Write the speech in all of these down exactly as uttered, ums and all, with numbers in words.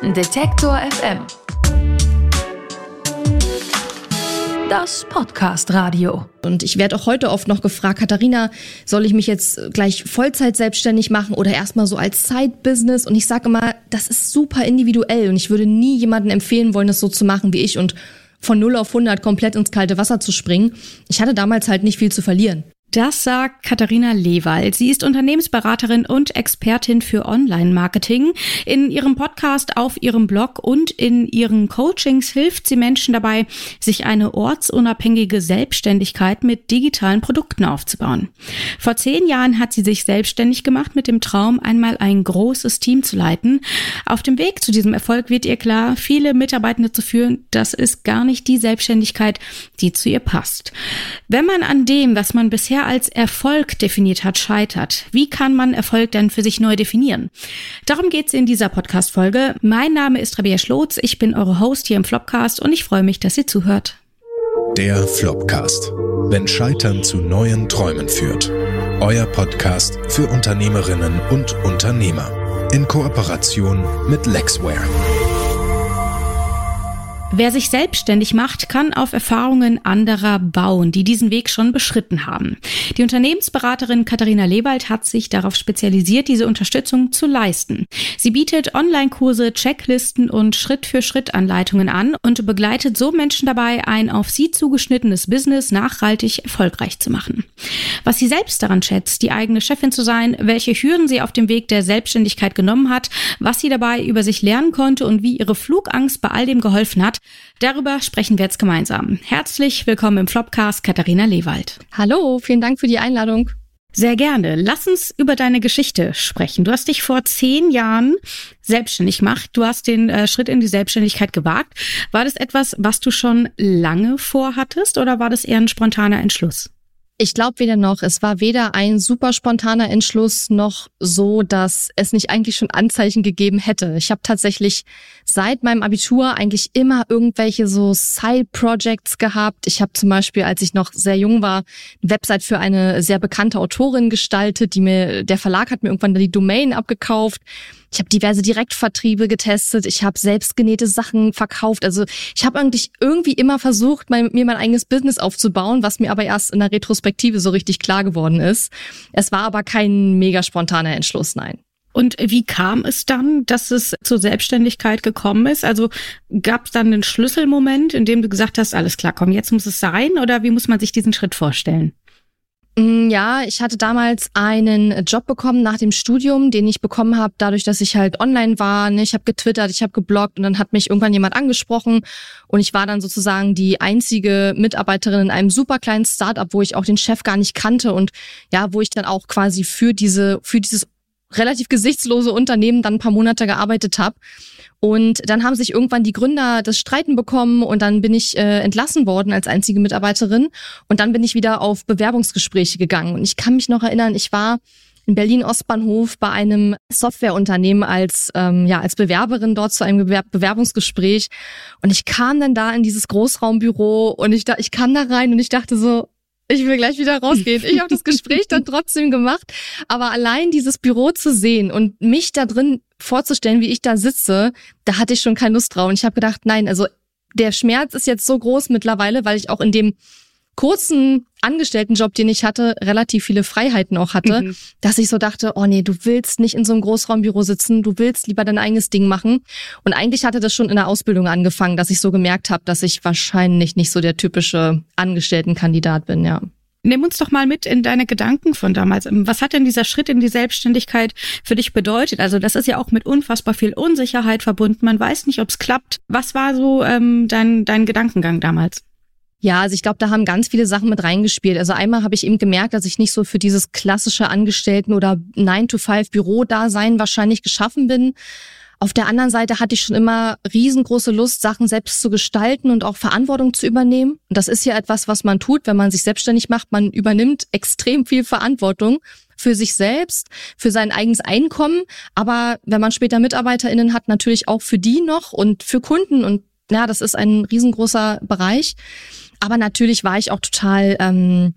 Detektor F M. Das Podcast-Radio. Und ich werde auch heute oft noch gefragt, Katharina, soll ich mich jetzt gleich Vollzeit selbstständig machen oder erstmal so als Side-Business? Und ich sage immer, das ist super individuell und ich würde nie jemandem empfehlen wollen, das so zu machen wie ich und von null auf hundert komplett ins kalte Wasser zu springen. Ich hatte damals halt nicht viel zu verlieren. Das sagt Katharina Lewald. Sie ist Unternehmensberaterin und Expertin für Online-Marketing. In ihrem Podcast, auf ihrem Blog und in ihren Coachings hilft sie Menschen dabei, sich eine ortsunabhängige Selbstständigkeit mit digitalen Produkten aufzubauen. Vor zehn Jahren hat sie sich selbstständig gemacht mit dem Traum, einmal ein großes Team zu leiten. Auf dem Weg zu diesem Erfolg wird ihr klar, viele Mitarbeitende zu führen, das ist gar nicht die Selbstständigkeit, die zu ihr passt. Wenn man an dem, was man bisher als Erfolg definiert hat, scheitert. Wie kann man Erfolg denn für sich neu definieren? Darum geht's in dieser Podcast-Folge. Mein Name ist Rabea Schlotz, ich bin eure Host hier im Flopcast und ich freue mich, dass ihr zuhört. Der Flopcast. Wenn Scheitern zu neuen Träumen führt. Euer Podcast für Unternehmerinnen und Unternehmer. In Kooperation mit Lexware. Wer sich selbstständig macht, kann auf Erfahrungen anderer bauen, die diesen Weg schon beschritten haben. Die Unternehmensberaterin Katharina Lewald hat sich darauf spezialisiert, diese Unterstützung zu leisten. Sie bietet Online-Kurse, Checklisten und Schritt-für-Schritt-Anleitungen an und begleitet so Menschen dabei, ein auf sie zugeschnittenes Business nachhaltig erfolgreich zu machen. Was sie selbst daran schätzt, die eigene Chefin zu sein, welche Hürden sie auf dem Weg der Selbstständigkeit genommen hat, was sie dabei über sich lernen konnte und wie ihre Flugangst bei all dem geholfen hat, darüber sprechen wir jetzt gemeinsam. Herzlich willkommen im Flopcast, Katharina Lewald. Hallo, vielen Dank für die Einladung. Sehr gerne. Lass uns über deine Geschichte sprechen. Du hast dich vor zehn Jahren selbstständig gemacht. Du hast den äh, Schritt in die Selbstständigkeit gewagt. War das etwas, was du schon lange vorhattest oder war das eher ein spontaner Entschluss? Ich glaube weder noch. Es war weder ein super spontaner Entschluss noch so, dass es nicht eigentlich schon Anzeichen gegeben hätte. Ich habe tatsächlich seit meinem Abitur eigentlich immer irgendwelche so Side-Projects gehabt. Ich habe zum Beispiel, als ich noch sehr jung war, eine Website für eine sehr bekannte Autorin gestaltet, die mir, der Verlag hat mir irgendwann die Domain abgekauft. Ich habe diverse Direktvertriebe getestet. Ich habe selbstgenähte Sachen verkauft. Also ich habe eigentlich irgendwie immer versucht, mein, mir mein eigenes Business aufzubauen, was mir aber erst in der Retrospektive so richtig klar geworden ist. Es war aber kein mega spontaner Entschluss, nein. Und wie kam es dann, dass es zur Selbstständigkeit gekommen ist? Also gab es dann einen Schlüsselmoment, in dem du gesagt hast, alles klar, komm, jetzt muss es sein? Oder wie muss man sich diesen Schritt vorstellen? Ja, ich hatte damals einen Job bekommen nach dem Studium, den ich bekommen habe, dadurch, dass ich halt online war. Ne? Ich habe getwittert, ich habe gebloggt und dann hat mich irgendwann jemand angesprochen und ich war dann sozusagen die einzige Mitarbeiterin in einem super kleinen Startup, wo ich auch den Chef gar nicht kannte und ja, wo ich dann auch quasi für diese für dieses relativ gesichtslose Unternehmen dann ein paar Monate gearbeitet habe. Und dann haben sich irgendwann die Gründer das Streiten bekommen und dann bin ich äh, entlassen worden als einzige Mitarbeiterin und dann bin ich wieder auf Bewerbungsgespräche gegangen. Und ich kann mich noch erinnern, ich war in Berlin-Ostbahnhof bei einem Softwareunternehmen als ähm, ja als Bewerberin dort zu einem Bewerb- Bewerbungsgespräch und ich kam dann da in dieses Großraumbüro und ich da ich kam da rein und ich dachte so, ich will gleich wieder rausgehen. Ich habe das Gespräch dann trotzdem gemacht, aber allein dieses Büro zu sehen und mich da drin vorzustellen, wie ich da sitze, da hatte ich schon keine Lust drauf. Und ich habe gedacht, nein, also der Schmerz ist jetzt so groß mittlerweile, weil ich auch in dem kurzen Angestelltenjob, den ich hatte, relativ viele Freiheiten auch hatte, mhm. dass ich so dachte, oh nee, du willst nicht in so einem Großraumbüro sitzen, du willst lieber dein eigenes Ding machen. Und eigentlich hatte das schon in der Ausbildung angefangen, dass ich so gemerkt habe, dass ich wahrscheinlich nicht so der typische Angestelltenkandidat bin, ja. Nimm uns doch mal mit in deine Gedanken von damals. Was hat denn dieser Schritt in die Selbstständigkeit für dich bedeutet? Also das ist ja auch mit unfassbar viel Unsicherheit verbunden. Man weiß nicht, ob es klappt. Was war so ähm, dein, dein Gedankengang damals? Ja, also ich glaube, da haben ganz viele Sachen mit reingespielt. Also einmal habe ich eben gemerkt, dass ich nicht so für dieses klassische Angestellten- oder nine to five Bürodasein wahrscheinlich geschaffen bin. Auf der anderen Seite hatte ich schon immer riesengroße Lust, Sachen selbst zu gestalten und auch Verantwortung zu übernehmen. Und das ist ja etwas, was man tut, wenn man sich selbstständig macht. Man übernimmt extrem viel Verantwortung für sich selbst, für sein eigenes Einkommen. Aber wenn man später MitarbeiterInnen hat, natürlich auch für die noch und für Kunden. Und ja, das ist ein riesengroßer Bereich. Aber natürlich war ich auch total... Ähm,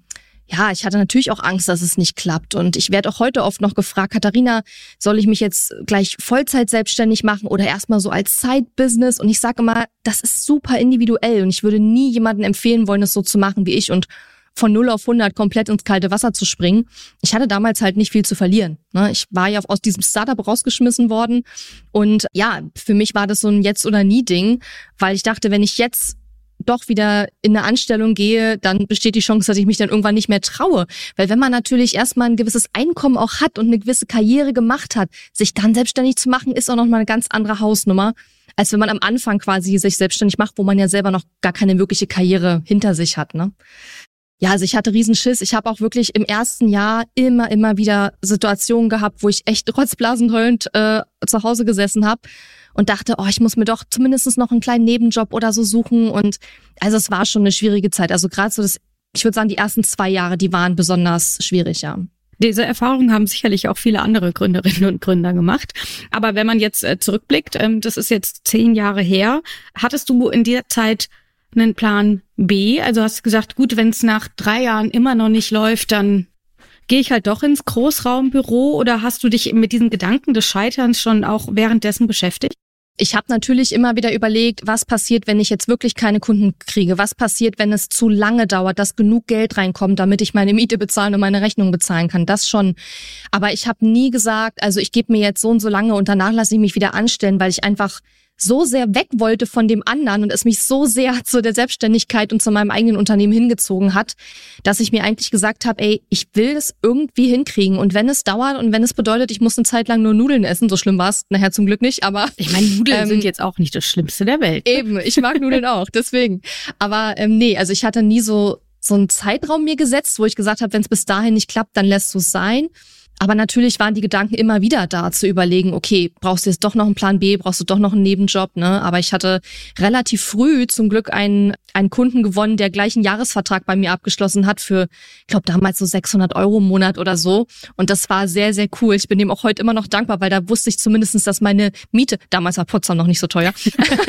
ja, ich hatte natürlich auch Angst, dass es nicht klappt. Und ich werde auch heute oft noch gefragt, Katharina, soll ich mich jetzt gleich Vollzeit selbstständig machen oder erstmal so als Side-Business? Und ich sage immer, das ist super individuell und ich würde nie jemandem empfehlen wollen, das so zu machen wie ich und von null auf hundert komplett ins kalte Wasser zu springen. Ich hatte damals halt nicht viel zu verlieren. Ich war ja aus diesem Startup rausgeschmissen worden und ja, für mich war das so ein Jetzt- oder Nie-Ding, weil ich dachte, wenn ich jetzt doch wieder in eine Anstellung gehe, dann besteht die Chance, dass ich mich dann irgendwann nicht mehr traue. Weil wenn man natürlich erstmal ein gewisses Einkommen auch hat und eine gewisse Karriere gemacht hat, sich dann selbstständig zu machen, ist auch nochmal eine ganz andere Hausnummer, als wenn man am Anfang quasi sich selbstständig macht, wo man ja selber noch gar keine wirkliche Karriere hinter sich hat, ne? Ja, also ich hatte riesen Schiss. Ich habe auch wirklich im ersten Jahr immer, immer wieder Situationen gehabt, wo ich echt rotzblasenheulend äh, zu Hause gesessen habe und dachte, oh, ich muss mir doch zumindest noch einen kleinen Nebenjob oder so suchen. Und also es war schon eine schwierige Zeit. Also gerade so das, ich würde sagen, die ersten zwei Jahre, die waren besonders schwierig, ja. Diese Erfahrungen haben sicherlich auch viele andere Gründerinnen und Gründer gemacht. Aber wenn man jetzt äh, zurückblickt, ähm, das ist jetzt zehn Jahre her, hattest du in der Zeit einen Plan B? Also hast du gesagt, gut, wenn es nach drei Jahren immer noch nicht läuft, dann gehe ich halt doch ins Großraumbüro, oder hast du dich mit diesen Gedanken des Scheiterns schon auch währenddessen beschäftigt? Ich habe natürlich immer wieder überlegt, was passiert, wenn ich jetzt wirklich keine Kunden kriege? Was passiert, wenn es zu lange dauert, dass genug Geld reinkommt, damit ich meine Miete bezahlen und meine Rechnung bezahlen kann? Das schon. Aber ich habe nie gesagt, also ich gebe mir jetzt so und so lange und danach lasse ich mich wieder anstellen, weil ich einfach so sehr weg wollte von dem anderen und es mich so sehr zu der Selbstständigkeit und zu meinem eigenen Unternehmen hingezogen hat, dass ich mir eigentlich gesagt habe, ey, ich will es irgendwie hinkriegen, und wenn es dauert und wenn es bedeutet, ich muss eine Zeit lang nur Nudeln essen, so schlimm war es nachher zum Glück nicht, aber ich meine, Nudeln ähm, sind jetzt auch nicht das Schlimmste der Welt. Eben, ich mag Nudeln auch, deswegen. Aber ähm, nee, also ich hatte nie so so einen Zeitraum mir gesetzt, wo ich gesagt habe, wenn es bis dahin nicht klappt, dann lässt du es sein. Aber natürlich waren die Gedanken immer wieder da, zu überlegen, okay, brauchst du jetzt doch noch einen Plan B, brauchst du doch noch einen Nebenjob, ne? Aber ich hatte relativ früh zum Glück einen, einen Kunden gewonnen, der gleich einen Jahresvertrag bei mir abgeschlossen hat für, ich glaube damals so sechshundert Euro im Monat oder so. Und das war sehr, sehr cool. Ich bin dem auch heute immer noch dankbar, weil da wusste ich zumindestens, dass meine Miete, damals war Potsdam noch nicht so teuer,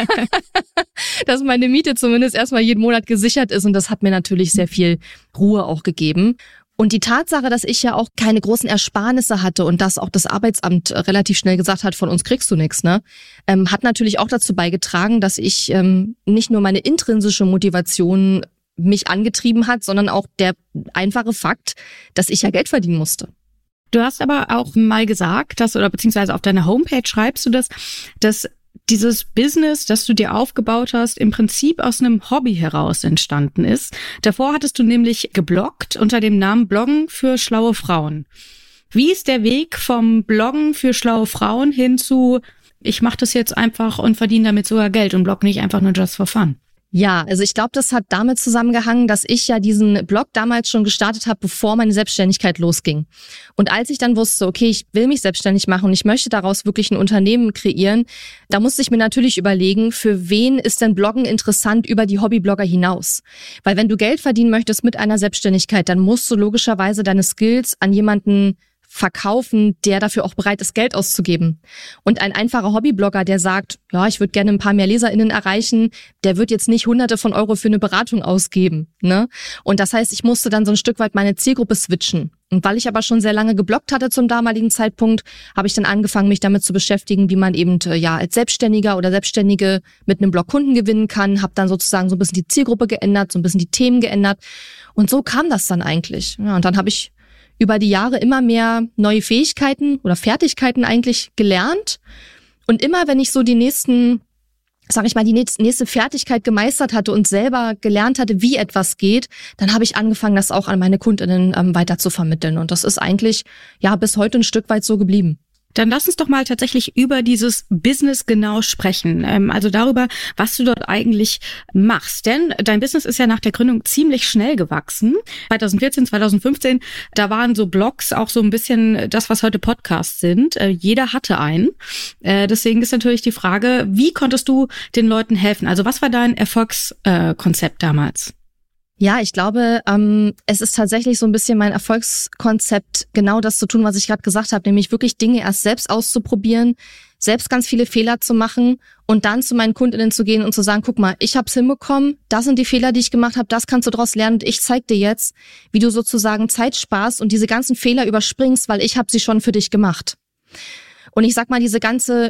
dass meine Miete zumindest erstmal jeden Monat gesichert ist. Und das hat mir natürlich sehr viel Ruhe auch gegeben. Und die Tatsache, dass ich ja auch keine großen Ersparnisse hatte und dass auch das Arbeitsamt relativ schnell gesagt hat, von uns kriegst du nichts, ne, ähm, hat natürlich auch dazu beigetragen, dass ich ähm, nicht nur meine intrinsische Motivation mich angetrieben hat, sondern auch der einfache Fakt, dass ich ja Geld verdienen musste. Du hast aber auch mal gesagt, dass, oder beziehungsweise auf deiner Homepage schreibst du das, dass dieses Business, das du dir aufgebaut hast, im Prinzip aus einem Hobby heraus entstanden ist. Davor hattest du nämlich gebloggt unter dem Namen Bloggen für schlaue Frauen. Wie ist der Weg vom Bloggen für schlaue Frauen hin zu, ich mache das jetzt einfach und verdiene damit sogar Geld und blogge nicht einfach nur just for fun? Ja, also ich glaube, das hat damit zusammengehangen, dass ich ja diesen Blog damals schon gestartet habe, bevor meine Selbstständigkeit losging. Und als ich dann wusste, okay, ich will mich selbstständig machen und ich möchte daraus wirklich ein Unternehmen kreieren, da musste ich mir natürlich überlegen, für wen ist denn Bloggen interessant über die Hobbyblogger hinaus? Weil wenn du Geld verdienen möchtest mit einer Selbstständigkeit, dann musst du logischerweise deine Skills an jemanden verkaufen, der dafür auch bereit ist, Geld auszugeben. Und ein einfacher Hobbyblogger, der sagt, ja, ich würde gerne ein paar mehr LeserInnen erreichen, der wird jetzt nicht hunderte von Euro für eine Beratung ausgeben, ne? Und das heißt, ich musste dann so ein Stück weit meine Zielgruppe switchen. Und weil ich aber schon sehr lange gebloggt hatte zum damaligen Zeitpunkt, habe ich dann angefangen, mich damit zu beschäftigen, wie man eben ja als Selbstständiger oder Selbstständige mit einem Blog Kunden gewinnen kann, habe dann sozusagen so ein bisschen die Zielgruppe geändert, so ein bisschen die Themen geändert. Und so kam das dann eigentlich. Ja, und dann habe ich über die Jahre immer mehr neue Fähigkeiten oder Fertigkeiten eigentlich gelernt. Und immer, wenn ich so die nächsten, sag ich mal, die nächste Fertigkeit gemeistert hatte und selber gelernt hatte, wie etwas geht, dann habe ich angefangen, das auch an meine KundInnen ähm, weiter zu vermitteln. Und das ist eigentlich ja bis heute ein Stück weit so geblieben. Dann lass uns doch mal tatsächlich über dieses Business genau sprechen. Also darüber, was du dort eigentlich machst. Denn dein Business ist ja nach der Gründung ziemlich schnell gewachsen. zwanzig vierzehn, zwanzig fünfzehn, da waren so Blogs auch so ein bisschen das, was heute Podcasts sind. Jeder hatte einen. Deswegen ist natürlich die Frage, wie konntest du den Leuten helfen? Also was war dein Erfolgskonzept damals? Ja, ich glaube, ähm, es ist tatsächlich so ein bisschen mein Erfolgskonzept, genau das zu tun, was ich gerade gesagt habe, nämlich wirklich Dinge erst selbst auszuprobieren, selbst ganz viele Fehler zu machen und dann zu meinen Kundinnen zu gehen und zu sagen, guck mal, ich hab's hinbekommen, das sind die Fehler, die ich gemacht habe, das kannst du daraus lernen und ich zeig dir jetzt, wie du sozusagen Zeit sparst und diese ganzen Fehler überspringst, weil ich habe sie schon für dich gemacht. Und ich sag mal, diese ganze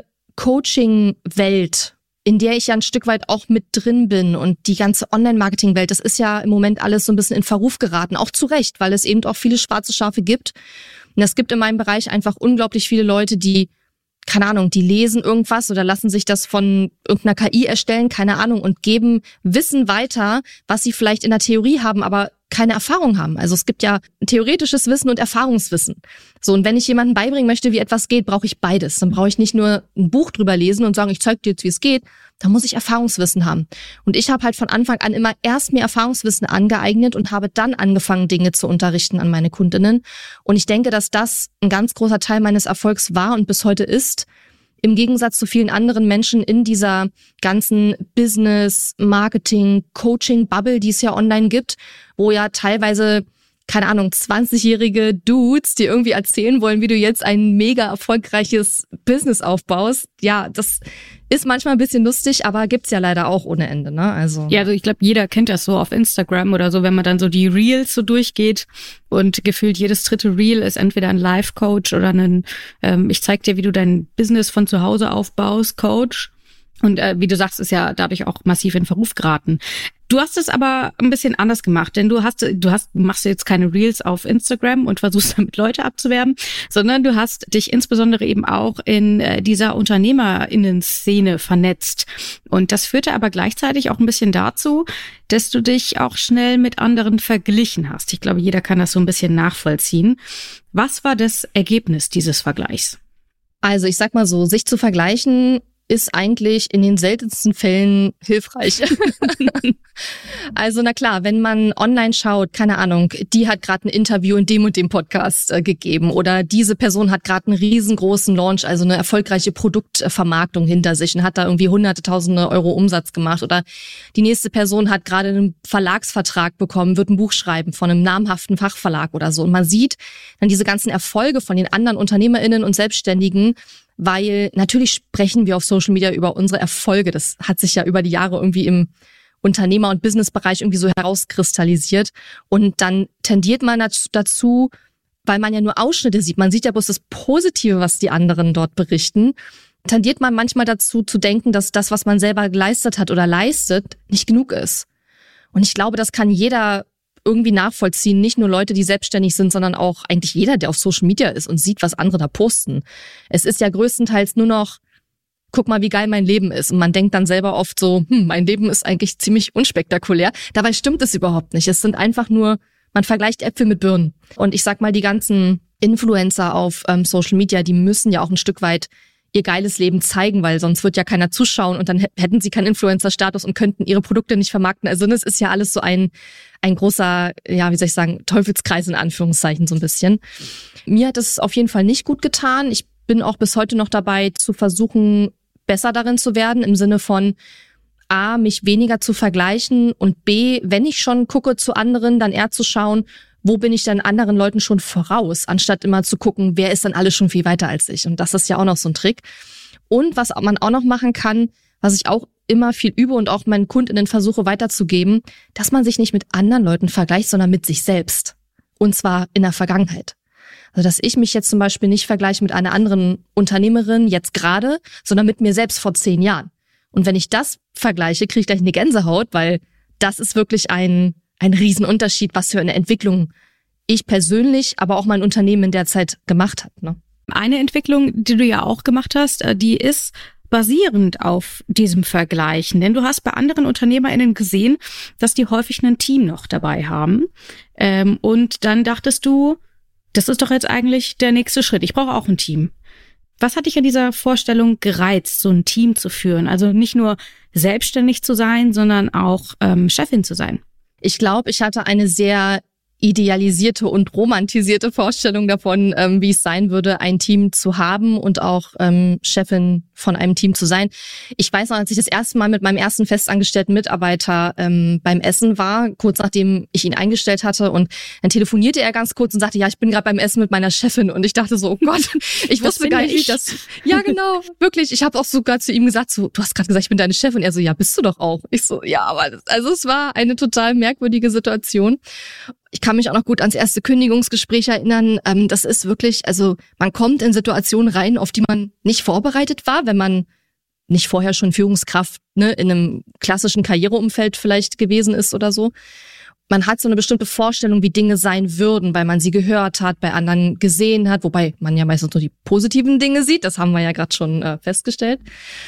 Coaching-Welt, in der ich ja ein Stück weit auch mit drin bin und die ganze Online-Marketing-Welt, das ist ja im Moment alles so ein bisschen in Verruf geraten, auch zu Recht, weil es eben auch viele schwarze Schafe gibt. Und es gibt in meinem Bereich einfach unglaublich viele Leute, die keine Ahnung, die lesen irgendwas oder lassen sich das von irgendeiner K I erstellen, keine Ahnung, und geben Wissen weiter, was sie vielleicht in der Theorie haben, aber keine Erfahrung haben. Also es gibt ja theoretisches Wissen und Erfahrungswissen. So, und wenn ich jemandem beibringen möchte, wie etwas geht, brauche ich beides. Dann brauche ich nicht nur ein Buch drüber lesen und sagen, ich zeige dir jetzt, wie es geht. Da muss ich Erfahrungswissen haben. Und ich habe halt von Anfang an immer erst mir Erfahrungswissen angeeignet und habe dann angefangen, Dinge zu unterrichten an meine Kundinnen. Und ich denke, dass das ein ganz großer Teil meines Erfolgs war und bis heute ist. Im Gegensatz zu vielen anderen Menschen in dieser ganzen Business, Marketing, Coaching-Bubble, die es ja online gibt, wo ja teilweise, keine Ahnung, zwanzigjährige Dudes, die irgendwie erzählen wollen, wie du jetzt ein mega erfolgreiches Business aufbaust. Ja, das ist manchmal ein bisschen lustig, aber gibt's ja leider auch ohne Ende, ne? Also ja, also ich glaube, jeder kennt das so auf Instagram oder so, wenn man dann so die Reels so durchgeht und gefühlt jedes dritte Reel ist entweder ein Life-Coach oder ein ähm, ich zeig dir, wie du dein Business von zu Hause aufbaust, Coach. Und äh, wie du sagst, ist ja dadurch auch massiv in Verruf geraten. Du hast es aber ein bisschen anders gemacht, denn du hast, du hast, machst jetzt keine Reels auf Instagram und versuchst damit Leute abzuwerben, sondern du hast dich insbesondere eben auch in äh, dieser UnternehmerInnen-Szene vernetzt. Und das führte aber gleichzeitig auch ein bisschen dazu, dass du dich auch schnell mit anderen verglichen hast. Ich glaube, jeder kann das so ein bisschen nachvollziehen. Was war das Ergebnis dieses Vergleichs? Also ich sag mal so, sich zu vergleichen ist eigentlich in den seltensten Fällen hilfreich. Also na klar, wenn man online schaut, keine Ahnung, die hat gerade ein Interview in dem und dem Podcast äh, gegeben oder diese Person hat gerade einen riesengroßen Launch, also eine erfolgreiche Produktvermarktung hinter sich und hat da irgendwie hunderte, tausende Euro Umsatz gemacht oder die nächste Person hat gerade einen Verlagsvertrag bekommen, wird ein Buch schreiben von einem namhaften Fachverlag oder so und man sieht dann diese ganzen Erfolge von den anderen UnternehmerInnen und Selbstständigen, weil natürlich sprechen wir auf Social Media über unsere Erfolge. Das hat sich ja über die Jahre irgendwie im Unternehmer- und Businessbereich irgendwie so herauskristallisiert. Und dann tendiert man dazu, weil man ja nur Ausschnitte sieht, man sieht ja bloß das Positive, was die anderen dort berichten, tendiert man manchmal dazu zu denken, dass das, was man selber geleistet hat oder leistet, nicht genug ist. Und ich glaube, das kann jeder irgendwie nachvollziehen, nicht nur Leute, die selbstständig sind, sondern auch eigentlich jeder, der auf Social Media ist und sieht, was andere da posten. Es ist ja größtenteils nur noch, guck mal, wie geil mein Leben ist. Und man denkt dann selber oft so, hm, mein Leben ist eigentlich ziemlich unspektakulär. Dabei stimmt es überhaupt nicht. Es sind einfach nur, man vergleicht Äpfel mit Birnen. Und ich sag mal, die ganzen Influencer auf ähm, Social Media, die müssen ja auch ein Stück weit ihr geiles Leben zeigen, weil sonst wird ja keiner zuschauen und dann hätten sie keinen Influencer-Status und könnten ihre Produkte nicht vermarkten. Also das ist ja alles so ein ein großer, ja, wie soll ich sagen, Teufelskreis in Anführungszeichen so ein bisschen. Mir hat es auf jeden Fall nicht gut getan. Ich bin auch bis heute noch dabei, zu versuchen, besser darin zu werden, im Sinne von A, mich weniger zu vergleichen und B, wenn ich schon gucke zu anderen, dann eher zu schauen, wo bin ich dann anderen Leuten schon voraus, anstatt immer zu gucken, wer ist dann alles schon viel weiter als ich. Und das ist ja auch noch so ein Trick. Und was man auch noch machen kann, was ich auch immer viel übe und auch meinen KundInnen versuche weiterzugeben, dass man sich nicht mit anderen Leuten vergleicht, sondern mit sich selbst. Und zwar in der Vergangenheit. Also dass ich mich jetzt zum Beispiel nicht vergleiche mit einer anderen Unternehmerin jetzt gerade, sondern mit mir selbst vor zehn Jahren. Und wenn ich das vergleiche, kriege ich gleich eine Gänsehaut, weil das ist wirklich ein ein Riesenunterschied, was für eine Entwicklung ich persönlich, aber auch mein Unternehmen in der Zeit gemacht hat. Ne? Eine Entwicklung, die du ja auch gemacht hast, die ist basierend auf diesem Vergleichen. Denn du hast bei anderen UnternehmerInnen gesehen, dass die häufig ein Team noch dabei haben. Ähm, und dann dachtest du, das ist doch jetzt eigentlich der nächste Schritt. Ich brauche auch ein Team. Was hat dich an dieser Vorstellung gereizt, so ein Team zu führen? Also nicht nur selbstständig zu sein, sondern auch ähm, Chefin zu sein. Ich glaube, ich hatte eine sehr idealisierte und romantisierte Vorstellung davon, ähm, wie es sein würde, ein Team zu haben und auch ähm, Chefin von einem Team zu sein. Ich weiß noch, als ich das erste Mal mit meinem ersten festangestellten Mitarbeiter ähm, beim Essen war, kurz nachdem ich ihn eingestellt hatte, und dann telefonierte er ganz kurz und sagte, ja, ich bin gerade beim Essen mit meiner Chefin, und ich dachte so, oh Gott, ich Das wusste gar bin nicht, wie ich. das... Ja, genau, wirklich. Ich habe auch sogar zu ihm gesagt, so, du hast gerade gesagt, ich bin deine Chefin. Er so, ja, bist du doch auch. Ich so, ja, aber das, also es war eine total merkwürdige Situation. Ich kann mich auch noch gut ans erste Kündigungsgespräch erinnern. Ähm, das ist wirklich, also man kommt in Situationen rein, auf die man nicht vorbereitet war, wenn man nicht vorher schon Führungskraft, ne, in einem klassischen Karriereumfeld vielleicht gewesen ist oder so. Man hat so eine bestimmte Vorstellung, wie Dinge sein würden, weil man sie gehört hat, bei anderen gesehen hat, wobei man ja meistens nur die positiven Dinge sieht. Das haben wir ja gerade schon äh, festgestellt.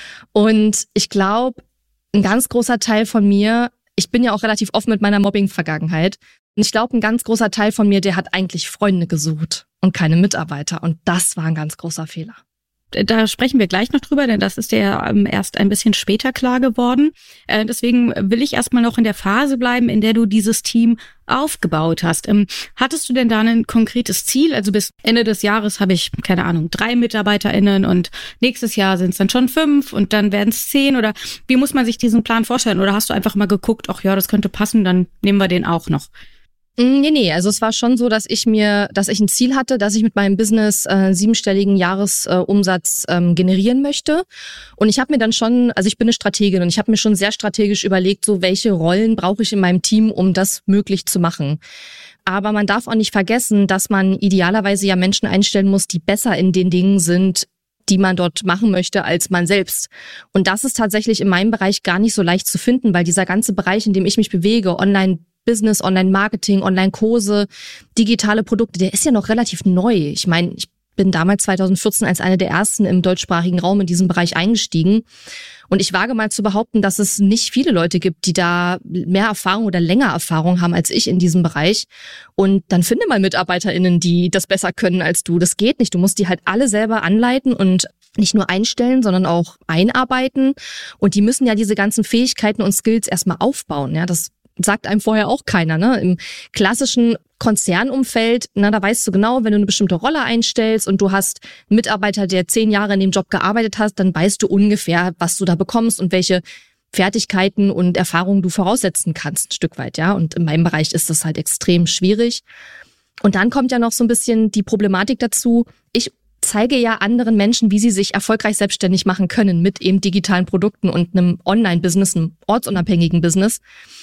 Und ich glaube, ein ganz großer Teil von mir, ich bin ja auch relativ offen mit meiner Mobbing-Vergangenheit, und ich glaube, ein ganz großer Teil von mir, der hat eigentlich Freunde gesucht und keine Mitarbeiter. Und das war ein ganz großer Fehler. Da sprechen wir gleich noch drüber, denn das ist ja ähm, erst ein bisschen später klar geworden. Äh, deswegen will ich erstmal noch in der Phase bleiben, in der du dieses Team aufgebaut hast. Ähm, hattest du denn da ein konkretes Ziel? Also bis Ende des Jahres habe ich, keine Ahnung, drei MitarbeiterInnen und nächstes Jahr sind es dann schon fünf und dann werden es zehn, oder wie muss man sich diesen Plan vorstellen? Oder hast du einfach mal geguckt, ach ja, das könnte passen, dann nehmen wir den auch noch? Nee, nee, also es war schon so, dass ich mir, dass ich ein Ziel hatte, dass ich mit meinem Business äh, siebenstelligen Jahresumsatz äh, ähm, generieren möchte. Und ich habe mir dann schon, also ich bin eine Strategin und ich habe mir schon sehr strategisch überlegt, so welche Rollen brauche ich in meinem Team, um das möglich zu machen. Aber man darf auch nicht vergessen, dass man idealerweise ja Menschen einstellen muss, die besser in den Dingen sind, die man dort machen möchte, als man selbst. Und das ist tatsächlich in meinem Bereich gar nicht so leicht zu finden, weil dieser ganze Bereich, in dem ich mich bewege, online Business, Online-Marketing, Online-Kurse, digitale Produkte, der ist ja noch relativ neu. Ich meine, ich bin damals zweitausendvierzehn als eine der ersten im deutschsprachigen Raum in diesem Bereich eingestiegen. Und ich wage mal zu behaupten, dass es nicht viele Leute gibt, die da mehr Erfahrung oder länger Erfahrung haben als ich in diesem Bereich. Und dann finde mal MitarbeiterInnen, die das besser können als du. Das geht nicht. Du musst die halt alle selber anleiten und nicht nur einstellen, sondern auch einarbeiten. Und die müssen ja diese ganzen Fähigkeiten und Skills erstmal aufbauen. Ja, das sagt einem vorher auch keiner, ne? Im klassischen Konzernumfeld, na, da weißt du genau, wenn du eine bestimmte Rolle einstellst und du hast einen Mitarbeiter, der zehn Jahre in dem Job gearbeitet hat, dann weißt du ungefähr, was du da bekommst und welche Fertigkeiten und Erfahrungen du voraussetzen kannst, ein Stück weit, ja. Und in meinem Bereich ist das halt extrem schwierig. Und dann kommt ja noch so ein bisschen die Problematik dazu. Ich zeige ja anderen Menschen, wie sie sich erfolgreich selbstständig machen können mit eben digitalen Produkten und einem Online-Business, einem ortsunabhängigen Business.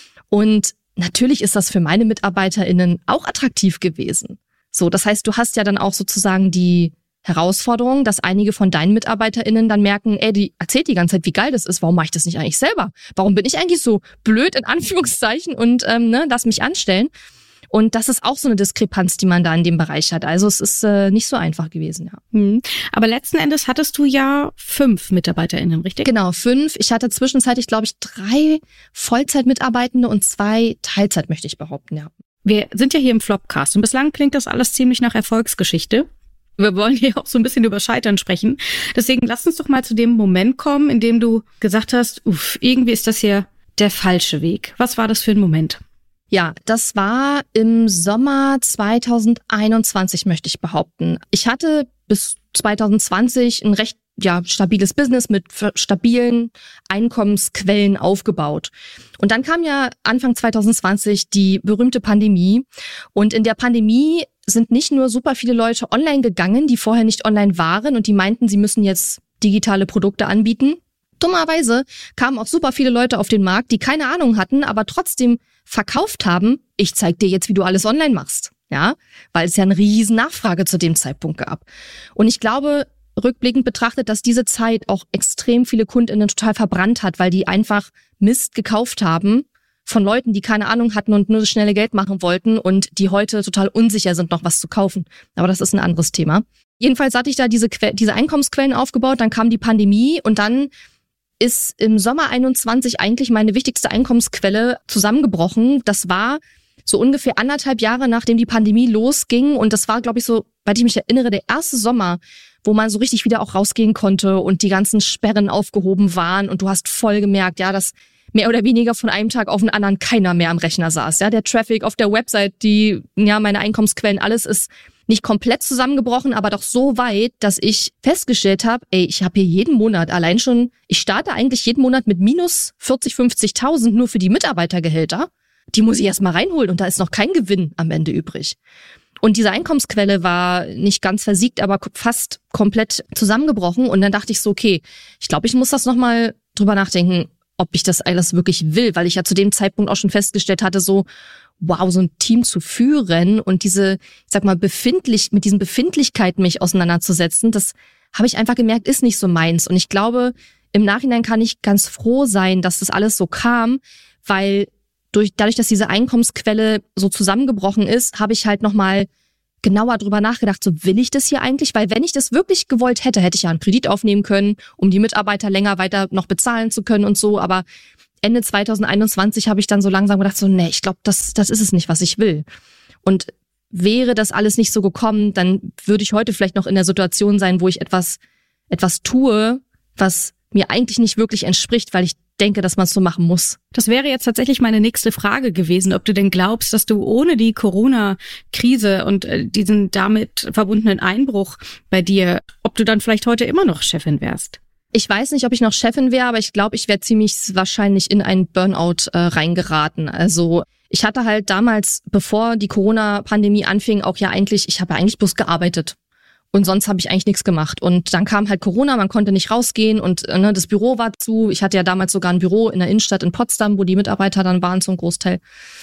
Und natürlich ist das für meine MitarbeiterInnen auch attraktiv gewesen. So, das heißt, du hast ja dann auch sozusagen die Herausforderung, dass einige von deinen MitarbeiterInnen dann merken, ey, die erzählt die ganze Zeit, wie geil das ist. Warum mache ich das nicht eigentlich selber? Warum bin ich eigentlich so blöd in Anführungszeichen und ähm, ne, lass mich anstellen? Und das ist auch so eine Diskrepanz, die man da in dem Bereich hat. Also es ist äh, nicht so einfach gewesen, ja. Hm. Aber letzten Endes hattest du ja fünf MitarbeiterInnen, richtig? Genau, fünf. Ich hatte zwischenzeitlich, glaube ich, drei Vollzeitmitarbeitende und zwei Teilzeit, möchte ich behaupten, ja. Wir sind ja hier im Flopcast und bislang klingt das alles ziemlich nach Erfolgsgeschichte. Wir wollen hier auch so ein bisschen über Scheitern sprechen. Deswegen lass uns doch mal zu dem Moment kommen, in dem du gesagt hast, uff, irgendwie ist das hier der falsche Weg. Was war das für ein Moment? Ja, das war im Sommer zweitausendeinundzwanzig, möchte ich behaupten. Ich hatte bis zweitausendzwanzig ein recht ja stabiles Business mit stabilen Einkommensquellen aufgebaut. Und dann kam ja Anfang zweitausendzwanzig die berühmte Pandemie. Und in der Pandemie sind nicht nur super viele Leute online gegangen, die vorher nicht online waren und die meinten, sie müssen jetzt digitale Produkte anbieten. Dummerweise kamen auch super viele Leute auf den Markt, die keine Ahnung hatten, aber trotzdem verkauft haben, ich zeig dir jetzt, wie du alles online machst. Ja, weil es ja eine riesen Nachfrage zu dem Zeitpunkt gab. Und ich glaube, rückblickend betrachtet, dass diese Zeit auch extrem viele KundInnen total verbrannt hat, weil die einfach Mist gekauft haben von Leuten, die keine Ahnung hatten und nur das schnelle Geld machen wollten und die heute total unsicher sind, noch was zu kaufen. Aber das ist ein anderes Thema. Jedenfalls hatte ich da diese, Que- diese Einkommensquellen aufgebaut, dann kam die Pandemie und dann ist im Sommer einundzwanzig eigentlich meine wichtigste Einkommensquelle zusammengebrochen. Das war so ungefähr anderthalb Jahre, nachdem die Pandemie losging. Und das war, glaube ich, so, weil ich mich erinnere, der erste Sommer, wo man so richtig wieder auch rausgehen konnte und die ganzen Sperren aufgehoben waren. Und du hast voll gemerkt, ja, dass mehr oder weniger von einem Tag auf den anderen keiner mehr am Rechner saß. Ja, der Traffic auf der Website, die, ja, meine Einkommensquellen, alles ist nicht komplett zusammengebrochen, aber doch so weit, dass ich festgestellt habe, ey, ich habe hier jeden Monat allein schon, ich starte eigentlich jeden Monat mit minus vierzig, fünfzigtausend nur für die Mitarbeitergehälter. Die muss ich erst mal reinholen und da ist noch kein Gewinn am Ende übrig. Und diese Einkommensquelle war nicht ganz versiegt, aber fast komplett zusammengebrochen. Und dann dachte ich so, okay, ich glaube, ich muss das nochmal drüber nachdenken, ob ich das alles wirklich will, weil ich ja zu dem Zeitpunkt auch schon festgestellt hatte, so, wow, so ein Team zu führen und diese, ich sag mal, befindlich, mit diesen Befindlichkeiten mich auseinanderzusetzen, das habe ich einfach gemerkt, ist nicht so meins. Und ich glaube, im Nachhinein kann ich ganz froh sein, dass das alles so kam, weil durch, dadurch, dass diese Einkommensquelle so zusammengebrochen ist, habe ich halt nochmal genauer drüber nachgedacht, so will ich das hier eigentlich? Weil wenn ich das wirklich gewollt hätte, hätte ich ja einen Kredit aufnehmen können, um die Mitarbeiter länger weiter noch bezahlen zu können und so. Aber Ende zwanzig einundzwanzig habe ich dann so langsam gedacht, so nee, ich glaube, das, das ist es nicht, was ich will. Und wäre das alles nicht so gekommen, dann würde ich heute vielleicht noch in der Situation sein, wo ich etwas, etwas tue, was mir eigentlich nicht wirklich entspricht, weil ich denke, dass man es so machen muss. Das wäre jetzt tatsächlich meine nächste Frage gewesen, ob du denn glaubst, dass du ohne die Corona-Krise und äh, diesen damit verbundenen Einbruch bei dir, ob du dann vielleicht heute immer noch Chefin wärst? Ich weiß nicht, ob ich noch Chefin wäre, aber ich glaube, ich wäre ziemlich wahrscheinlich in einen Burnout äh, reingeraten. Also ich hatte halt damals, bevor die Corona-Pandemie anfing, auch ja eigentlich, ich habe ja eigentlich bloß gearbeitet. Und sonst habe ich eigentlich nichts gemacht. Und dann kam halt Corona, man konnte nicht rausgehen und ne, das Büro war zu. Ich hatte ja damals sogar ein Büro in der Innenstadt in Potsdam, wo die Mitarbeiter dann waren zum Großteil.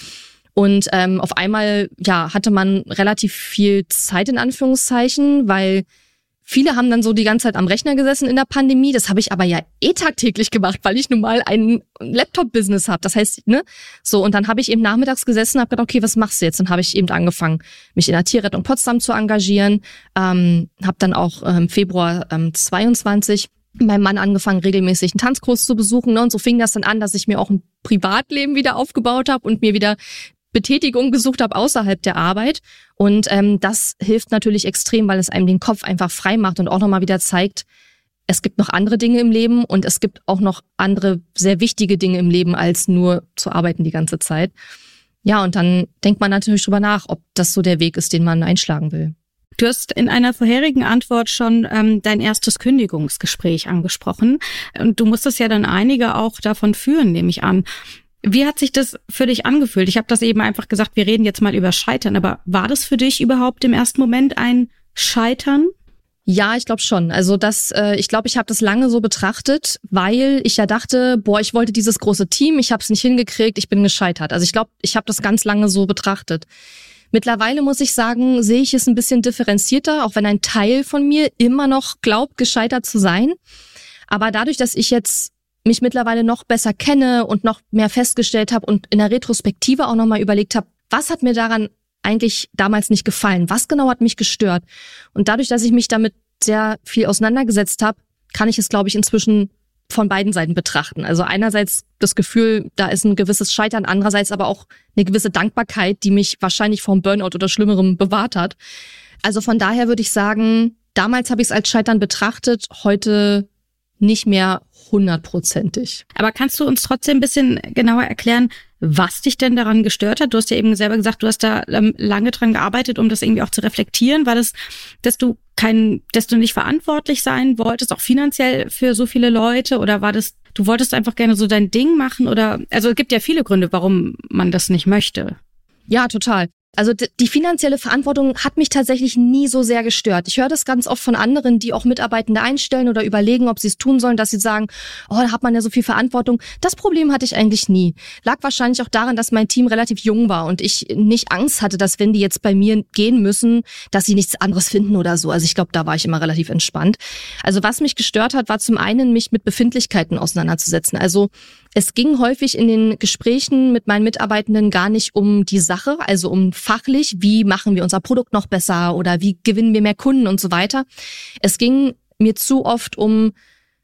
Und ähm, auf einmal ja hatte man relativ viel Zeit in Anführungszeichen, weil viele haben dann so die ganze Zeit am Rechner gesessen in der Pandemie. Das habe ich aber ja eh tagtäglich gemacht, weil ich nun mal ein Laptop-Business habe. Das heißt, ne, so und dann habe ich eben nachmittags gesessen und habe gedacht, okay, was machst du jetzt? Dann habe ich eben angefangen, mich in der Tierrettung Potsdam zu engagieren. Ähm, habe dann auch im ähm, Februar ähm, zweiundzwanzig meinem Mann angefangen, regelmäßig einen Tanzkurs zu besuchen. Ne? Und so fing das dann an, dass ich mir auch ein Privatleben wieder aufgebaut habe und mir wieder Betätigung gesucht habe außerhalb der Arbeit. Und ähm, das hilft natürlich extrem, weil es einem den Kopf einfach frei macht und auch nochmal wieder zeigt, es gibt noch andere Dinge im Leben und es gibt auch noch andere sehr wichtige Dinge im Leben, als nur zu arbeiten die ganze Zeit. Ja, und dann denkt man natürlich drüber nach, ob das so der Weg ist, den man einschlagen will. Du hast in einer vorherigen Antwort schon ähm, dein erstes Kündigungsgespräch angesprochen. Und du musstest ja dann einige auch davon führen, nehme ich an. Wie hat sich das für dich angefühlt? Ich habe das eben einfach gesagt, wir reden jetzt mal über Scheitern, aber war das für dich überhaupt im ersten Moment ein Scheitern? Ja, ich glaube schon. Also das, äh, ich glaube, ich habe das lange so betrachtet, weil ich ja dachte, boah, ich wollte dieses große Team, ich habe es nicht hingekriegt, ich bin gescheitert. Also ich glaube, ich habe das ganz lange so betrachtet. Mittlerweile muss ich sagen, sehe ich es ein bisschen differenzierter, auch wenn ein Teil von mir immer noch glaubt, gescheitert zu sein. Aber dadurch, dass ich jetzt mich mittlerweile noch besser kenne und noch mehr festgestellt habe und in der Retrospektive auch nochmal überlegt habe, was hat mir daran eigentlich damals nicht gefallen? Was genau hat mich gestört? Und dadurch, dass ich mich damit sehr viel auseinandergesetzt habe, kann ich es, glaube ich, inzwischen von beiden Seiten betrachten. Also einerseits das Gefühl, da ist ein gewisses Scheitern, andererseits aber auch eine gewisse Dankbarkeit, die mich wahrscheinlich vom Burnout oder Schlimmerem bewahrt hat. Also von daher würde ich sagen, damals habe ich es als Scheitern betrachtet, heute nicht mehr hundertprozentig. Aber kannst du uns trotzdem ein bisschen genauer erklären, was dich denn daran gestört hat? Du hast ja eben selber gesagt, du hast da ähm, lange dran gearbeitet, um das irgendwie auch zu reflektieren. War das, dass du kein, dass du nicht verantwortlich sein wolltest, auch finanziell für so viele Leute? Oder war das, du wolltest einfach gerne so dein Ding machen? Oder, also es gibt ja viele Gründe, warum man das nicht möchte. Ja, total. Also die finanzielle Verantwortung hat mich tatsächlich nie so sehr gestört. Ich höre das ganz oft von anderen, die auch Mitarbeitende einstellen oder überlegen, ob sie es tun sollen, dass sie sagen, oh, da hat man ja so viel Verantwortung. Das Problem hatte ich eigentlich nie. Lag wahrscheinlich auch daran, dass mein Team relativ jung war und ich nicht Angst hatte, dass wenn die jetzt bei mir gehen müssen, dass sie nichts anderes finden oder so. Also ich glaube, da war ich immer relativ entspannt. Also was mich gestört hat, war zum einen, mich mit Befindlichkeiten auseinanderzusetzen. Also es ging häufig in den Gesprächen mit meinen Mitarbeitenden gar nicht um die Sache, also um fachlich, wie machen wir unser Produkt noch besser oder wie gewinnen wir mehr Kunden und so weiter. Es ging mir zu oft um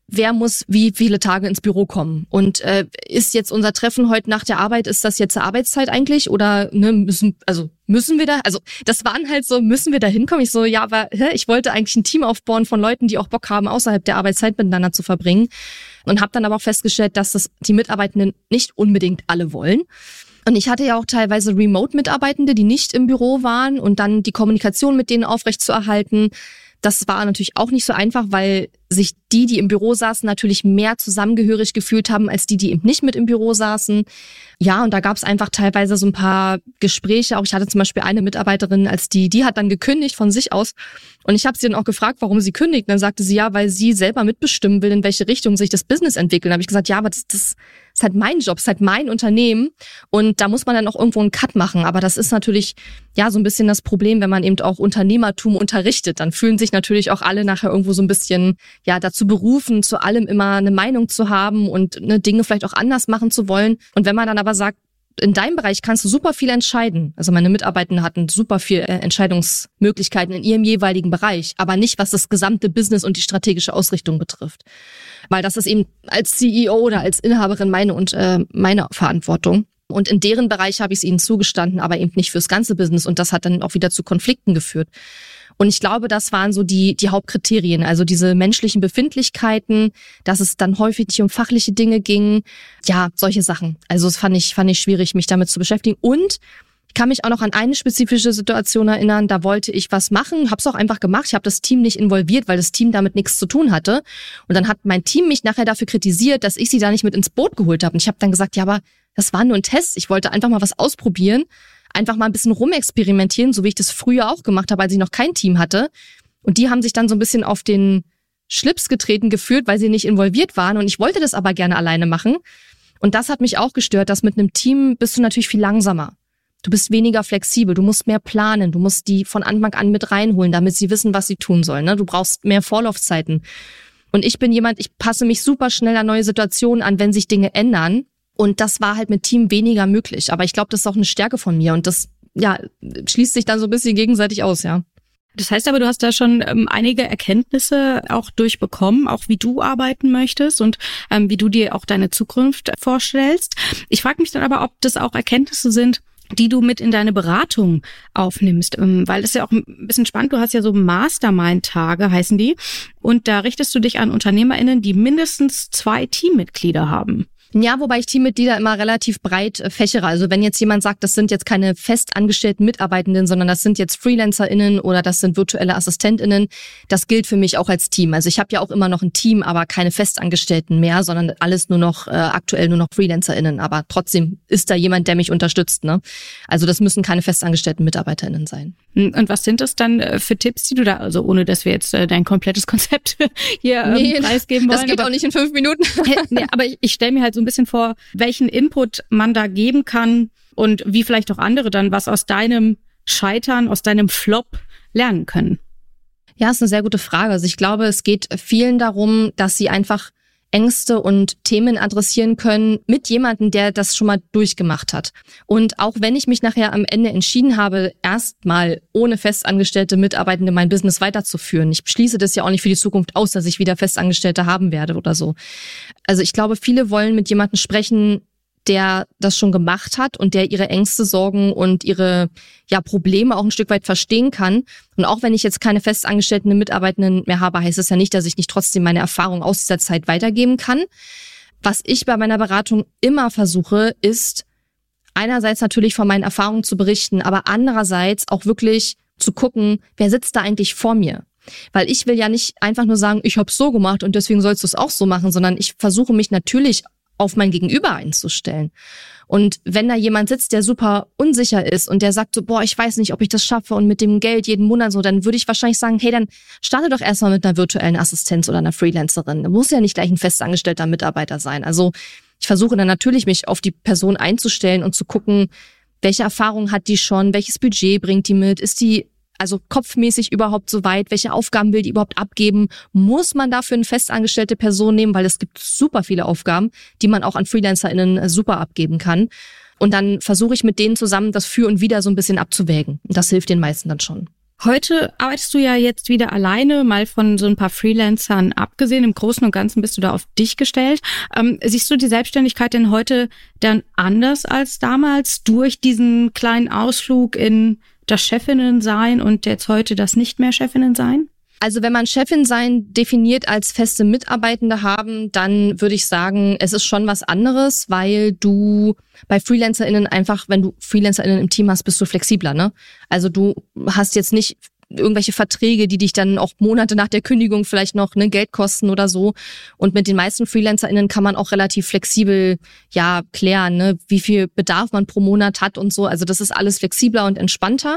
wer muss wie viele Tage ins Büro kommen? Und äh, ist jetzt unser Treffen heute nach der Arbeit, ist das jetzt Arbeitszeit eigentlich? Oder ne, müssen, also müssen wir da? Also das waren halt so, müssen wir da hinkommen? Ich so, ja, aber hä, ich wollte eigentlich ein Team aufbauen von Leuten, die auch Bock haben, außerhalb der Arbeitszeit miteinander zu verbringen. Und habe dann aber auch festgestellt, dass das die Mitarbeitenden nicht unbedingt alle wollen. Und ich hatte ja auch teilweise Remote-Mitarbeitende, die nicht im Büro waren und dann die Kommunikation mit denen aufrechtzuerhalten. Das war natürlich auch nicht so einfach, weil sich die, die im Büro saßen, natürlich mehr zusammengehörig gefühlt haben, als die, die eben nicht mit im Büro saßen. Ja, und da gab es einfach teilweise so ein paar Gespräche. Auch ich hatte zum Beispiel eine Mitarbeiterin, als die, die hat dann gekündigt von sich aus. Und ich habe sie dann auch gefragt, warum sie kündigt. Und dann sagte sie, ja, weil sie selber mitbestimmen will, in welche Richtung sich das Business entwickelt. Dann habe ich gesagt, ja, aber das, das ist halt mein Job, ist halt mein Unternehmen. Und da muss man dann auch irgendwo einen Cut machen. Aber das ist natürlich ja so ein bisschen das Problem, wenn man eben auch Unternehmertum unterrichtet. Dann fühlen sich natürlich auch alle nachher irgendwo so ein bisschen ja dazu berufen, zu allem immer eine Meinung zu haben und ne, Dinge vielleicht auch anders machen zu wollen. Und wenn man dann aber sagt, in deinem Bereich kannst du super viel entscheiden. Also meine Mitarbeitenden hatten super viel äh, Entscheidungsmöglichkeiten in ihrem jeweiligen Bereich, aber nicht, was das gesamte Business und die strategische Ausrichtung betrifft. Weil das ist eben als C E O oder als Inhaberin meine und äh, meine Verantwortung. Und in deren Bereich habe ich es ihnen zugestanden, aber eben nicht fürs ganze Business. Und das hat dann auch wieder zu Konflikten geführt. Und ich glaube, das waren so die die Hauptkriterien, also diese menschlichen Befindlichkeiten, dass es dann häufig nicht um fachliche Dinge ging, ja, solche Sachen. Also das fand ich fand ich schwierig, mich damit zu beschäftigen. Und ich kann mich auch noch an eine spezifische Situation erinnern, da wollte ich was machen, habe es auch einfach gemacht. Ich habe das Team nicht involviert, weil das Team damit nichts zu tun hatte. Und dann hat mein Team mich nachher dafür kritisiert, dass ich sie da nicht mit ins Boot geholt habe. Und ich habe dann gesagt, ja, aber das war nur ein Test. Ich wollte einfach mal was ausprobieren. Einfach mal ein bisschen rumexperimentieren, so wie ich das früher auch gemacht habe, als ich noch kein Team hatte. Und die haben sich dann so ein bisschen auf den Schlips getreten gefühlt, weil sie nicht involviert waren. Und ich wollte das aber gerne alleine machen. Und das hat mich auch gestört, dass mit einem Team bist du natürlich viel langsamer. Du bist weniger flexibel, du musst mehr planen, du musst die von Anfang an mit reinholen, damit sie wissen, was sie tun sollen. Ne? Du brauchst mehr Vorlaufzeiten. Und ich bin jemand, ich passe mich super schnell an neue Situationen an, wenn sich Dinge ändern. Und das war halt mit Team weniger möglich. Aber ich glaube, das ist auch eine Stärke von mir. Und das ja schließt sich dann so ein bisschen gegenseitig aus, ja. Das heißt aber, du hast da schon ähm, einige Erkenntnisse auch durchbekommen, auch wie du arbeiten möchtest und ähm, wie du dir auch deine Zukunft vorstellst. Ich frage mich dann aber, ob das auch Erkenntnisse sind, die du mit in deine Beratung aufnimmst, ähm, weil das ist ja auch ein bisschen spannend. Du hast ja so Mastermind-Tage, heißen die. Und da richtest du dich an UnternehmerInnen, die mindestens zwei Teammitglieder haben. Ja, wobei ich Teammitglieder immer relativ breit äh, fächere. Also wenn jetzt jemand sagt, das sind jetzt keine festangestellten Mitarbeitenden, sondern das sind jetzt FreelancerInnen oder das sind virtuelle AssistentInnen, das gilt für mich auch als Team. Also ich habe ja auch immer noch ein Team, aber keine Festangestellten mehr, sondern alles nur noch äh, aktuell nur noch FreelancerInnen. Aber trotzdem ist da jemand, der mich unterstützt. Ne? Also das müssen keine festangestellten MitarbeiterInnen sein. Und was sind das dann für Tipps, die du da, also ohne dass wir jetzt äh, dein komplettes Konzept hier ähm, nee, preisgeben wollen? Das geht aber, auch nicht in fünf Minuten. nee, aber ich, ich stelle mir halt so ein bisschen vor, welchen Input man da geben kann und wie vielleicht auch andere dann was aus deinem Scheitern, aus deinem Flop lernen können. Ja, ist eine sehr gute Frage. Also ich glaube, es geht vielen darum, dass sie einfach Ängste und Themen adressieren können mit jemandem, der das schon mal durchgemacht hat. Und auch wenn ich mich nachher am Ende entschieden habe, erstmal ohne festangestellte Mitarbeitende mein Business weiterzuführen, ich schließe das ja auch nicht für die Zukunft aus, dass ich wieder Festangestellte haben werde oder so. Also ich glaube, viele wollen mit jemandem sprechen, der das schon gemacht hat und der ihre Ängste, Sorgen und ihre ja Probleme auch ein Stück weit verstehen kann. Und auch wenn ich jetzt keine festangestellten Mitarbeitenden mehr habe, heißt es ja nicht, dass ich nicht trotzdem meine Erfahrung aus dieser Zeit weitergeben kann. Was ich bei meiner Beratung immer versuche, ist einerseits natürlich von meinen Erfahrungen zu berichten, aber andererseits auch wirklich zu gucken, wer sitzt da eigentlich vor mir? Weil ich will ja nicht einfach nur sagen, ich habe es so gemacht und deswegen sollst du es auch so machen, sondern ich versuche mich natürlich auf mein Gegenüber einzustellen. Und wenn da jemand sitzt, der super unsicher ist und der sagt so, boah, ich weiß nicht, ob ich das schaffe und mit dem Geld jeden Monat so, dann würde ich wahrscheinlich sagen, hey, dann starte doch erstmal mit einer virtuellen Assistenz oder einer Freelancerin. Da muss ja nicht gleich ein festangestellter Mitarbeiter sein. Also ich versuche dann natürlich, mich auf die Person einzustellen und zu gucken, welche Erfahrung hat die schon, welches Budget bringt die mit, ist die also kopfmäßig überhaupt so weit, welche Aufgaben will die überhaupt abgeben? Muss man dafür eine festangestellte Person nehmen? Weil es gibt super viele Aufgaben, die man auch an FreelancerInnen super abgeben kann. Und dann versuche ich mit denen zusammen das Für und Wider so ein bisschen abzuwägen. Und das hilft den meisten dann schon. Heute arbeitest du ja jetzt wieder alleine, mal von so ein paar Freelancern abgesehen. Im Großen und Ganzen bist du da auf dich gestellt. Ähm, siehst du die Selbstständigkeit denn heute dann anders als damals durch diesen kleinen Ausflug in das Chefinnen-Sein und jetzt heute das nicht mehr Chefinnen-Sein? Also wenn man Chefin sein definiert als feste Mitarbeitende haben, dann würde ich sagen, es ist schon was anderes, weil du bei FreelancerInnen einfach, wenn du FreelancerInnen im Team hast, bist du flexibler, ne? Also du hast jetzt nicht irgendwelche Verträge, die dich dann auch Monate nach der Kündigung vielleicht noch ne, Geld kosten oder so. Und mit den meisten FreelancerInnen kann man auch relativ flexibel ja klären, ne, wie viel Bedarf man pro Monat hat und so. Also das ist alles flexibler und entspannter.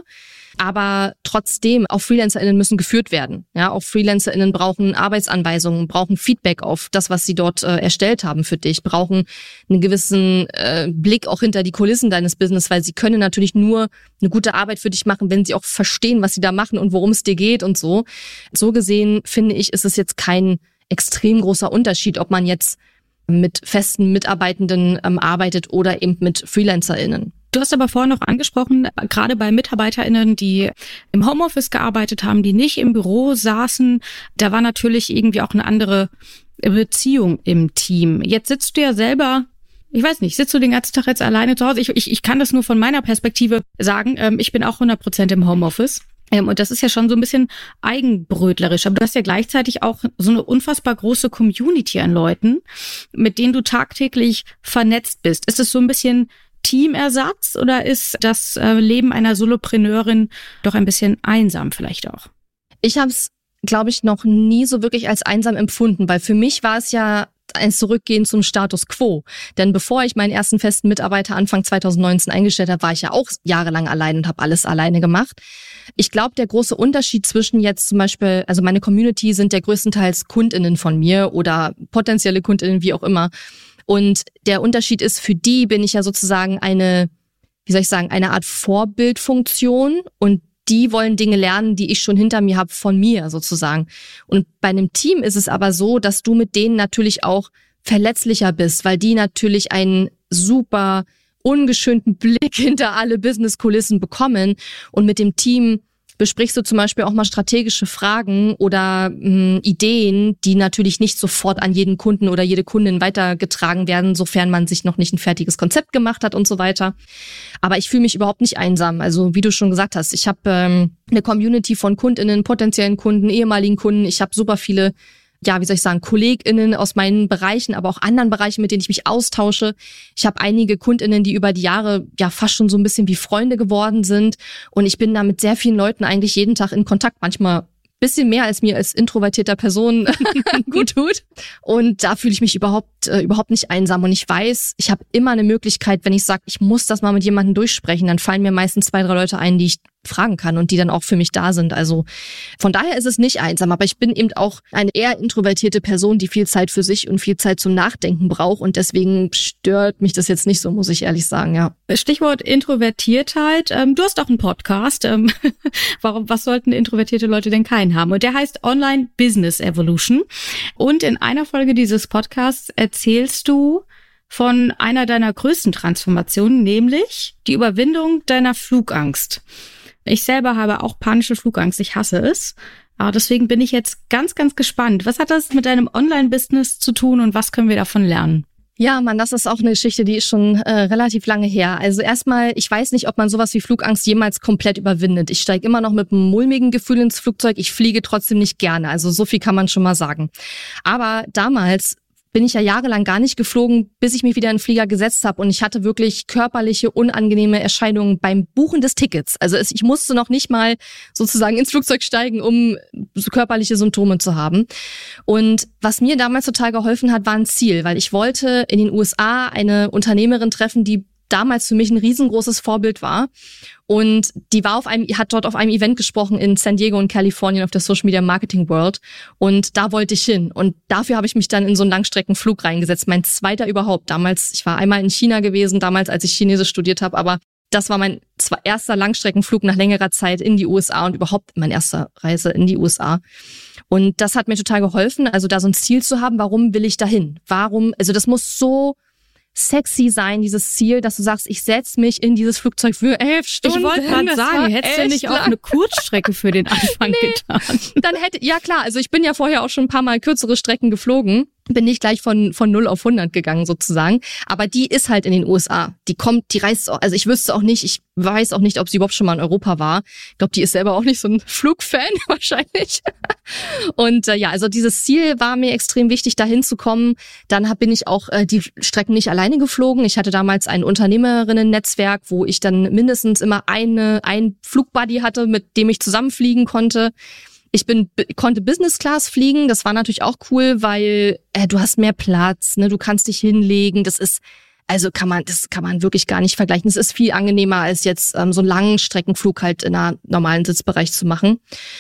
Aber trotzdem, auch FreelancerInnen müssen geführt werden. Ja, auch FreelancerInnen brauchen Arbeitsanweisungen, brauchen Feedback auf das, was sie dort äh, erstellt haben für dich, brauchen einen gewissen äh, Blick auch hinter die Kulissen deines Business, weil sie können natürlich nur eine gute Arbeit für dich machen, wenn sie auch verstehen, was sie da machen und worum es dir geht und so. So gesehen, finde ich, ist es jetzt kein extrem großer Unterschied, ob man jetzt mit festen Mitarbeitenden ähm, arbeitet oder eben mit FreelancerInnen. Du hast aber vorhin noch angesprochen, gerade bei MitarbeiterInnen, die im Homeoffice gearbeitet haben, die nicht im Büro saßen, da war natürlich irgendwie auch eine andere Beziehung im Team. Jetzt sitzt du ja selber, ich weiß nicht, sitzt du den ganzen Tag jetzt alleine zu Hause? Ich, ich, ich kann das nur von meiner Perspektive sagen. Ich bin auch hundert Prozent im Homeoffice. Und das ist ja schon so ein bisschen eigenbrötlerisch. Aber du hast ja gleichzeitig auch so eine unfassbar große Community an Leuten, mit denen du tagtäglich vernetzt bist. Ist es so ein bisschen Teamersatz oder ist das Leben einer Solopreneurin doch ein bisschen einsam vielleicht auch? Ich habe es, glaube ich, noch nie so wirklich als einsam empfunden, weil für mich war es ja ein Zurückgehen zum Status quo. Denn bevor ich meinen ersten festen Mitarbeiter Anfang zwanzig neunzehn eingestellt habe, war ich ja auch jahrelang allein und habe alles alleine gemacht. Ich glaube, der große Unterschied zwischen jetzt zum Beispiel, also meine Community sind ja größtenteils KundInnen von mir oder potenzielle KundInnen, wie auch immer. Und der Unterschied ist, für die bin ich ja sozusagen eine, wie soll ich sagen, eine Art Vorbildfunktion und die wollen Dinge lernen, die ich schon hinter mir habe, von mir sozusagen. Und bei einem Team ist es aber so, dass du mit denen natürlich auch verletzlicher bist, weil die natürlich einen super ungeschönten Blick hinter alle Business-Kulissen bekommen. Und mit dem Team besprichst du zum Beispiel auch mal strategische Fragen oder mh, Ideen, die natürlich nicht sofort an jeden Kunden oder jede Kundin weitergetragen werden, sofern man sich noch nicht ein fertiges Konzept gemacht hat und so weiter. Aber ich fühle mich überhaupt nicht einsam. Also wie du schon gesagt hast, ich habe ähm, eine Community von KundInnen, potenziellen Kunden, ehemaligen Kunden. Ich habe super viele, ja, wie soll ich sagen, KollegInnen aus meinen Bereichen, aber auch anderen Bereichen, mit denen ich mich austausche. Ich habe einige KundInnen, die über die Jahre ja fast schon so ein bisschen wie Freunde geworden sind. Und ich bin da mit sehr vielen Leuten eigentlich jeden Tag in Kontakt, manchmal bisschen mehr als mir als introvertierter Person gut tut. Und da fühle ich mich überhaupt äh, überhaupt nicht einsam. Und ich weiß, ich habe immer eine Möglichkeit, wenn ich sage, ich muss das mal mit jemandem durchsprechen, dann fallen mir meistens zwei, drei Leute ein, die ich fragen kann und die dann auch für mich da sind. Also von daher ist es nicht einsam, aber ich bin eben auch eine eher introvertierte Person, die viel Zeit für sich und viel Zeit zum Nachdenken braucht und deswegen stört mich das jetzt nicht so, muss ich ehrlich sagen, ja. Stichwort Introvertiertheit. Ähm, du hast auch einen Podcast. Ähm, warum, was sollten introvertierte Leute denn keinen haben? Und der heißt Online Business Evolution. Und in einer Folge dieses Podcasts erzählst du von einer deiner größten Transformationen, nämlich die Überwindung deiner Flugangst. Ich selber habe auch panische Flugangst, ich hasse es. Aber deswegen bin ich jetzt ganz, ganz gespannt. Was hat das mit deinem Online-Business zu tun und was können wir davon lernen? Ja, Mann, das ist auch eine Geschichte, die ist schon äh, relativ lange her. Also erstmal, ich weiß nicht, ob man sowas wie Flugangst jemals komplett überwindet. Ich steige immer noch mit einem mulmigen Gefühl ins Flugzeug. Ich fliege trotzdem nicht gerne. Also so viel kann man schon mal sagen. Aber damals bin ich ja jahrelang gar nicht geflogen, bis ich mich wieder in den Flieger gesetzt habe. Und ich hatte wirklich körperliche, unangenehme Erscheinungen beim Buchen des Tickets. Also es, ich musste noch nicht mal sozusagen ins Flugzeug steigen, um so körperliche Symptome zu haben. Und was mir damals total geholfen hat, war ein Ziel, weil ich wollte in den U S A eine Unternehmerin treffen, die damals für mich ein riesengroßes Vorbild war. Und die war auf einem, hat dort auf einem Event gesprochen in San Diego in Kalifornien auf der Social Media Marketing World. Und da wollte ich hin. Und dafür habe ich mich dann in so einen Langstreckenflug reingesetzt. Mein zweiter überhaupt. Damals, ich war einmal in China gewesen, damals, als ich Chinesisch studiert habe. Aber das war mein erster Langstreckenflug nach längerer Zeit in die U S A und überhaupt meine erste Reise in die U S A. Und das hat mir total geholfen, also da so ein Ziel zu haben. Warum will ich dahin? Warum? Also das muss so sexy sein, dieses Ziel, dass du sagst, ich setze mich in dieses Flugzeug für elf Stunden. Ich wollte gerade sagen, hättest du nicht auch eine Kurzstrecke für den Anfang nee, getan? Dann hätte, ja klar, also ich bin ja vorher auch schon ein paar Mal kürzere Strecken geflogen. Bin nicht gleich von von null auf hundert gegangen sozusagen, aber die ist halt in den U S A. Die kommt, die reist auch, also ich wüsste auch nicht, ich weiß auch nicht, ob sie überhaupt schon mal in Europa war. Ich glaube, die ist selber auch nicht so ein Flugfan wahrscheinlich. Und äh, ja, also dieses Ziel war mir extrem wichtig, dahin zu kommen. Dann hab, bin ich auch äh, die Strecken nicht alleine geflogen. Ich hatte damals ein Unternehmerinnen-Netzwerk, wo ich dann mindestens immer eine ein Flugbuddy hatte, mit dem ich zusammenfliegen konnte. Ich bin konnte Business Class fliegen, das war natürlich auch cool, weil äh, du hast mehr Platz, ne, du kannst dich hinlegen, das ist also kann man das kann man wirklich gar nicht vergleichen. Es ist viel angenehmer als jetzt ähm, so einen langen Streckenflug halt in einer normalen Sitzbereich zu machen.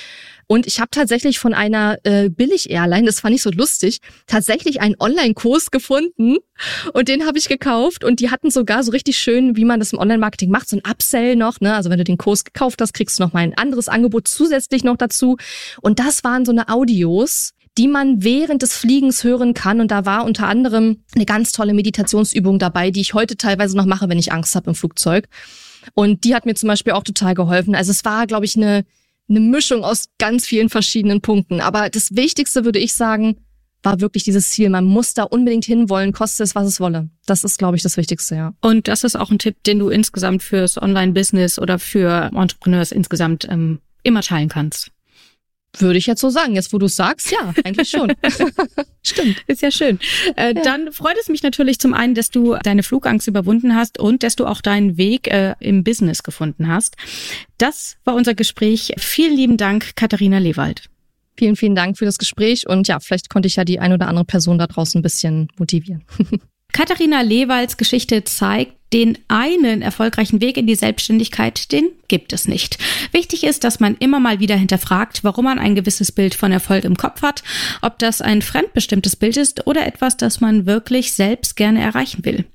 Und ich habe tatsächlich von einer äh, Billig-Airline, das fand ich so lustig, tatsächlich einen Online-Kurs gefunden und den habe ich gekauft und die hatten sogar so richtig schön, wie man das im Online-Marketing macht, so ein Upsell noch, ne? Also wenn du den Kurs gekauft hast, kriegst du noch mal ein anderes Angebot zusätzlich noch dazu und das waren so eine Audios, die man während des Fliegens hören kann und da war unter anderem eine ganz tolle Meditationsübung dabei, die ich heute teilweise noch mache, wenn ich Angst habe im Flugzeug und die hat mir zum Beispiel auch total geholfen. Also es war, glaube ich, eine eine Mischung aus ganz vielen verschiedenen Punkten. Aber das Wichtigste, würde ich sagen, war wirklich dieses Ziel. Man muss da unbedingt hinwollen, koste es, was es wolle. Das ist, glaube ich, das Wichtigste, ja. Und das ist auch ein Tipp, den du insgesamt fürs Online-Business oder für Entrepreneurs insgesamt ähm, immer teilen kannst. Würde ich jetzt so sagen. Jetzt, wo du es sagst, ja, eigentlich schon. Stimmt, ist ja schön. Äh, ja. Dann freut es mich natürlich zum einen, dass du deine Flugangst überwunden hast und dass du auch deinen Weg äh, im Business gefunden hast. Das war unser Gespräch. Vielen lieben Dank, Katharina Lewald. Vielen, vielen Dank für das Gespräch und ja, vielleicht konnte ich ja die ein oder andere Person da draußen ein bisschen motivieren. Katharina Lewalds Geschichte zeigt, den einen erfolgreichen Weg in die Selbstständigkeit, den gibt es nicht. Wichtig ist, dass man immer mal wieder hinterfragt, warum man ein gewisses Bild von Erfolg im Kopf hat, ob das ein fremdbestimmtes Bild ist oder etwas, das man wirklich selbst gerne erreichen will.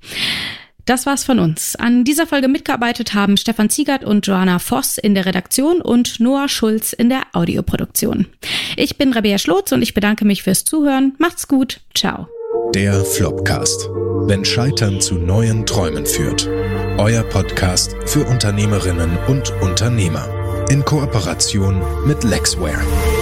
Das war's von uns. An dieser Folge mitgearbeitet haben Stefan Ziegert und Joanna Voss in der Redaktion und Noah Schulz in der Audioproduktion. Ich bin Rabea Schlotz und ich bedanke mich fürs Zuhören. Macht's gut. Ciao. Der Flopcast. Wenn Scheitern zu neuen Träumen führt. Euer Podcast für Unternehmerinnen und Unternehmer. In Kooperation mit Lexware.